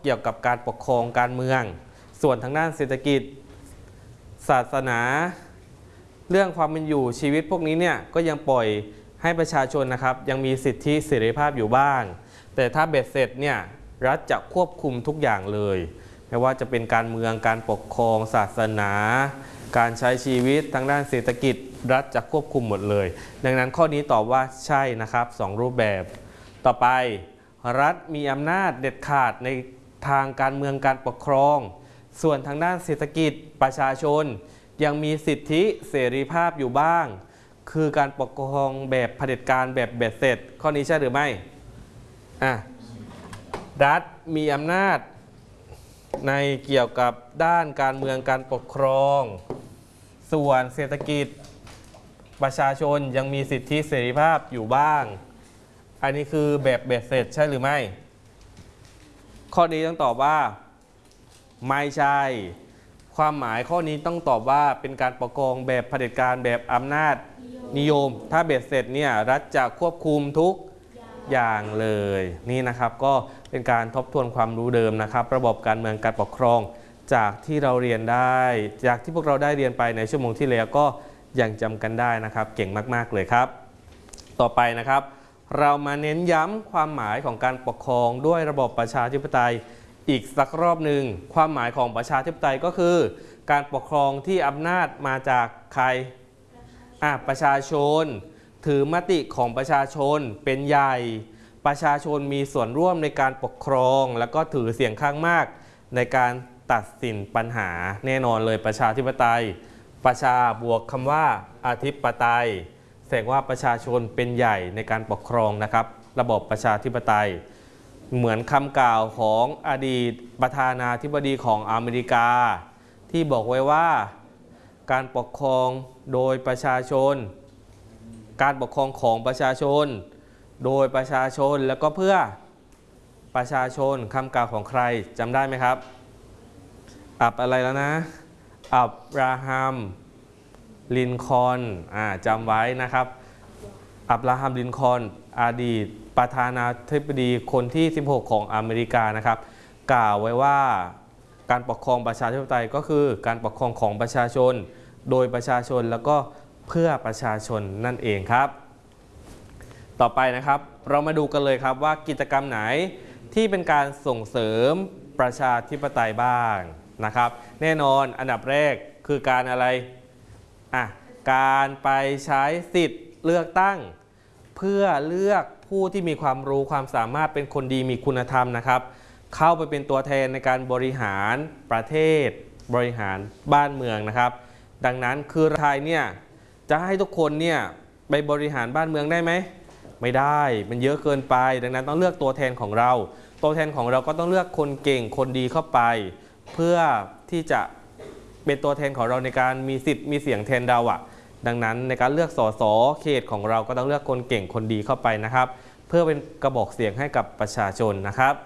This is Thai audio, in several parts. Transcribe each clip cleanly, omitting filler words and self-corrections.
เกี่ยวกับการปกครองการเมืองส่วนทางด้านเศรษฐกิจศาสนาเรื่องความเป็นอยู่ชีวิตพวกนี้เนี่ยก็ยังปล่อยให้ประชาชนนะครับยังมีสิทธิเสรีภาพอยู่บ้างแต่ถ้าเบ็ดเสร็จเนี่ยรัฐจะควบคุมทุกอย่างเลยไม่ว่าจะเป็นการเมืองการปกครองศาสนาการใช้ชีวิตทางด้านเศรษฐกิจรัฐจะควบคุมหมดเลยดังนั้นข้อนี้ตอบว่าใช่นะครับ2รูปแบบต่อไปรัฐมีอำนาจเด็ดขาดในทางการเมืองการปกครองส่วนทางด้านเศรษฐกิจประชาชนยังมีสิทธิเสรีภาพอยู่บ้างคือการปกครองแบบเผด็จการแบบเบ็ดเสร็จข้อนี้ใช่หรือไม่รัฐมีอำนาจในเกี่ยวกับด้านการเมืองการปกครองส่วนเศรษฐกิจประชาชนยังมีสิทธิเสรีภาพอยู่บ้างอันนี้คือแบบเบ็ดเสร็จใช่หรือไม่ข้อนี้ต้องตอบว่าไม่ใช่ความหมายข้อนี้ต้องตอบว่าเป็นการปกครองแบบเผด็จการแบบอำนาจนิยมถ้าเบ็ดเสร็จเนี่ยรัฐจะควบคุมทุกอย่างเลยนี่นะครับก็เป็นการทบทวนความรู้เดิมนะครับระบบการเมืองการปกครองจากที่เราเรียนได้จากที่พวกเราได้เรียนไปในชั่วโมงที่แล้วก็ยังจำกันได้นะครับเก่งมากๆเลยครับต่อไปนะครับเรามาเน้นย้ำความหมายของการปกครองด้วยระบบประชาธิปไตยอีกสักรอบหนึ่งความหมายของประชาธิปไตยก็คือการปกครองที่อำนาจมาจากใครประชาชนถือมติของประชาชนเป็นใหญ่ประชาชนมีส่วนร่วมในการปกครองแล้วก็ถือเสียงข้างมากในการตัดสินปัญหาแน่นอนเลยประชาธิปไตยประชาบวกคำว่าอธิปไตยแสดงว่าประชาชนเป็นใหญ่ในการปกครองนะครับระบบประชาธิปไตยเหมือนคำกล่าวของอดีตประธานาธิบดีของอเมริกาที่บอกไว้ว่าการปกครองโดยประชาชนการปกครองของประชาชนโดยประชาชนแล้วก็เพื่อประชาชนคำกล่าวของใครจำได้ไหมครับอะไรแล้วนะอับราฮัมลินคอล์นจำไว้นะครับอับราฮัมลินคอล์นอดีตประธานาธิบดีคนที่16ของอเมริกานะครับกล่าวไว้ว่าการปกครองประชาธิปไตยก็คือการปกครองของประชาชนโดยประชาชนแล้วก็เพื่อประชาชนนั่นเองครับต่อไปนะครับเรามาดูกันเลยครับว่ากิจกรรมไหนที่เป็นการส่งเสริมประชาธิปไตยบ้างนะครับแน่นอนอันดับแรกคือการอะไรการไปใช้สิทธิ์เลือกตั้งเพื่อเลือกผู้ที่มีความรู้ความสามารถเป็นคนดีมีคุณธรรมนะครับเข้าไปเป็นตัวแทนในการบริหารประเทศบริหารบ้านเมืองนะครับดังนั้นคือไทยเนี่ยจะให้ทุกคนเนี่ยไปบริหารบ้านเมืองได้ไหมไม่ได้มันเยอะเกินไปดังนั้นต้องเลือกตัวแทนของเราตัวแทนของเราก็ต้องเลือกคนเก่งคนดีเข้าไปเพื่อที่จะเป็นตัวแทนของเราในการมีสิทธิ์มีเสียงแทนเราดังนั้นในการเลือกสสเขตของเราก็ต้องเลือกคนเก่งคนดีเข้าไปนะครับเพื่อเป็นกระบอกเสียงให้กับประชาชนนะครับ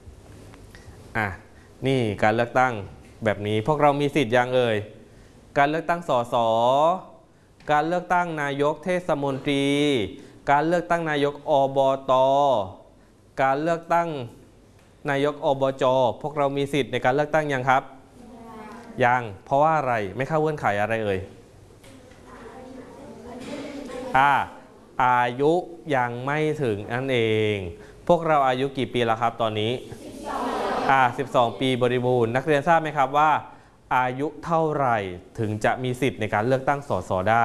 นี่การเลือกตั้งแบบนี้พวกเรามีสิทธิ์ยังเอ่ยการเลือกตั้งสสการเลือกตั้งนายกเทศมนตรีการเลือกตั้งนายกอบต.การเลือกตั้งนายกอบจ.พวกเรามีสิทธิ์ในการเลือกตั้งยังครับยังเพราะว่าอะไรไม่เข้าเงื่อนไขอะไรเอ่ยอายุยังไม่ถึงนั่นเองพวกเราอายุกี่ปีแล้วครับตอนนี้12 ปีบริบูรณ์นักเรียนทราบไหมครับว่าอายุเท่าไหร่ถึงจะมีสิทธิ์ในการเลือกตั้งสสได้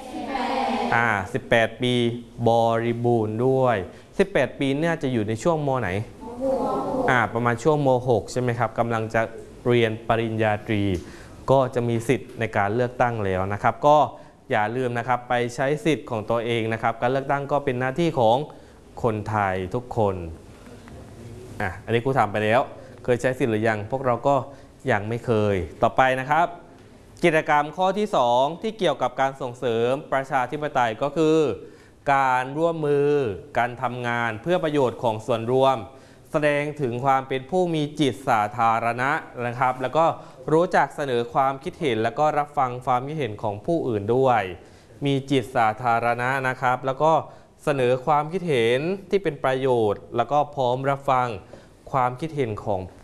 18 ปีบริบูรณ์ด้วย18 ปีเนี่ยจะอยู่ในช่วงม.ไหนประมาณช่วงม.6 ใช่ไหมครับกำลังจะเรียนปริญญาตรีก็จะมีสิทธิ์ในการเลือกตั้งแล้วนะครับก็อย่าลืมนะครับไปใช้สิทธิ์ของตัวเองนะครับการเลือกตั้งก็เป็นหน้าที่ของคนไทยทุกคนอันนี้ครูถามไปแล้วเคยใช้สิทธิ์หรือยังพวกเราก็ยังไม่เคยต่อไปนะครับกิจกรรมข้อที่2ที่เกี่ยวกับการส่งเสริมประชาธิปไตยก็คือการร่วมมือการทำงานเพื่อประโยชน์ของส่วนรวมแสดงถึงความเป็นผู้มีจิตสาธารณะนะครับแล้วก็รู้จักเสนอความคิดเห็นแล้วก็รับฟังความคิดเห็นของผู้อื่นด้วยมีจิตสาธารณะนะครับแล้วก็เสนอความคิดเห็นที่เป็นประโยชน์แล้วก็พร้อมรับฟังความคิดเห็นของ